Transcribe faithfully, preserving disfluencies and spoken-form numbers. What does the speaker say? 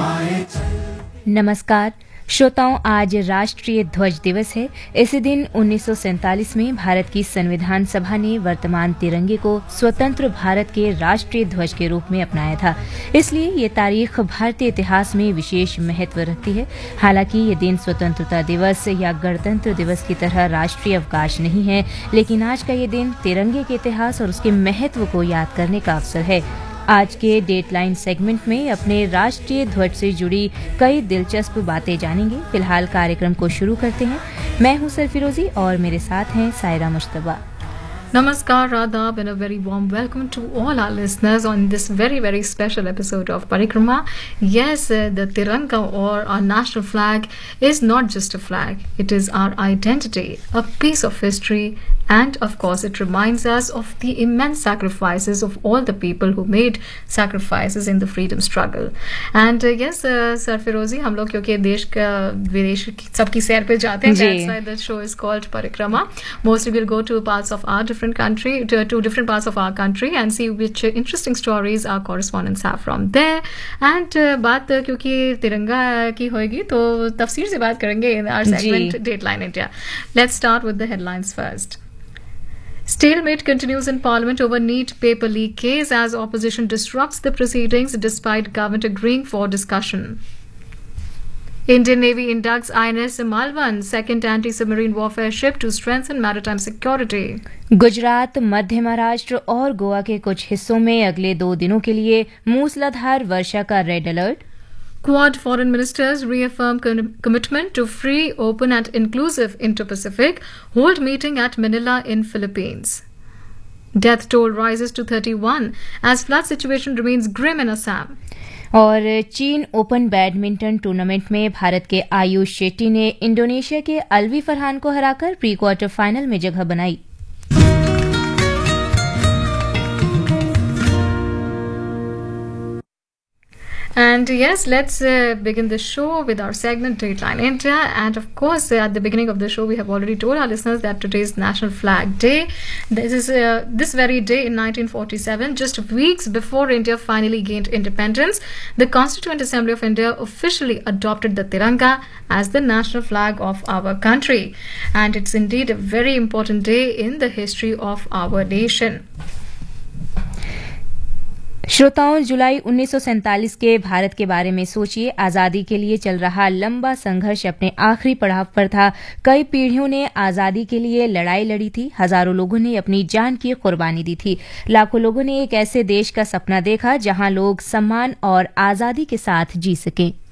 नमस्कार श्रोताओं, आज राष्ट्रीय ध्वज दिवस है। इसी दिन उन्नीस सौ सैंतालीस में भारत की संविधान सभा ने वर्तमान तिरंगे को स्वतंत्र भारत के राष्ट्रीय ध्वज के रूप में अपनाया था। इसलिए ये तारीख भारतीय इतिहास में विशेष महत्व रखती है। हालांकि ये दिन स्वतंत्रता दिवस या गणतंत्र दिवस की तरह राष्ट्रीय अवकाश नहीं है, लेकिन आज का ये दिन तिरंगे के इतिहास और उसके महत्व को याद करने का अवसर है। आज के डेटलाइन सेगमेंट में अपने राष्ट्रीय ध्वज से जुड़ी कई दिलचस्प बातें जानेंगे। फिलहाल कार्यक्रम को शुरू करते हैं। मैं हूं सरफिरोजी और मेरे साथ हैं Saira Mushtaba. Namaskar, Radab, and a very warm welcome to all our listeners on this very, very special episode of Parikrama. Yes, uh, the Tiranga or our national flag is not just a flag. It is our identity, a piece of history, and of course it reminds us of the immense sacrifices of all the people who made sacrifices in the freedom struggle. And uh, yes, uh, Sir Firozi, हम लोग क्योंकि देश का विदेश सबकी सैर पे जाते हैं, that's why the show is called Parikrama. Mostly we'll go to parts of our different country to, to different parts of our country and see which uh, interesting stories our correspondents have from there. And uh, बात uh, क्योंकि तिरंगा की होगी तो तफसीर से बात करेंगे in our segment Dateline India. Let's start with the headlines first. Stalemate continues in Parliament over NEET paper leak case as opposition disrupts the proceedings despite government agreeing for discussion. Indian Navy inducts I N S Malwan, second anti-submarine warfare ship to strengthen maritime security. Gujarat, मध्य महाराष्ट्र और गोवा के कुछ हिस्सों में अगले दो दिनों के लिए मूसलाधार वर्षा का red alert. Quad foreign ministers reaffirm con- commitment to free, open and inclusive Indo-Pacific, hold meeting at Manila in Philippines. Death toll rises to thirty-one as flood situation remains grim in Assam. और चीन open badminton tournament में भारत के आयुष शेट्टी ने Indonesia के अलवी फरहान को हराकर pre quarter final में जगह बनाई। And yes, let's uh, begin the show with our segment Dateline India. And of course, uh, at the beginning of the show, we have already told our listeners that today is National Flag Day. This is uh, this very day in nineteen forty-seven, just weeks before India finally gained independence, the Constituent Assembly of India officially adopted the Tiranga as the national flag of our country. And it's indeed a very important day in the history of our nation. श्रोताओं, जुलाई उन्नीस सौ सैंतालीस के भारत के बारे में सोचिए। आजादी के लिए चल रहा लंबा संघर्ष अपने आखिरी पड़ाव पर था। कई पीढ़ियों ने आजादी के लिए लड़ाई लड़ी थी। हजारों लोगों ने अपनी जान की कुर्बानी दी थी। लाखों लोगों ने एक ऐसे देश का सपना देखा जहां लोग सम्मान और आजादी के साथ जी सकें।